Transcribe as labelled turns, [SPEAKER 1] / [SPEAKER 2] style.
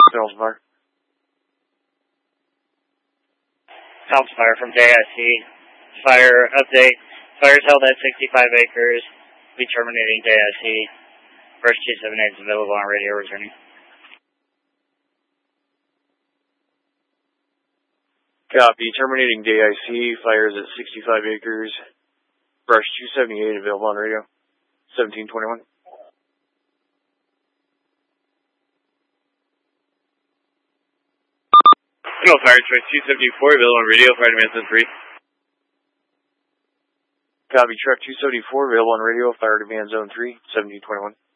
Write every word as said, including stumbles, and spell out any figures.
[SPEAKER 1] Charles Fire.
[SPEAKER 2] Charles Fire from J I C. Fire update. Fire is held at sixty-five acres. Be terminating J I C. First two seven eight is available on radio returning.
[SPEAKER 1] Copy. Terminating J I C. Fires at sixty-five acres. Brush two seventy-eight available on radio. seventeen twenty-one.
[SPEAKER 3] No, Fire Truck two seventy-four available on radio. Fire demand zone three.
[SPEAKER 1] Copy. Truck two seventy-four available on radio. Fire demand zone three. seventeen twenty-one.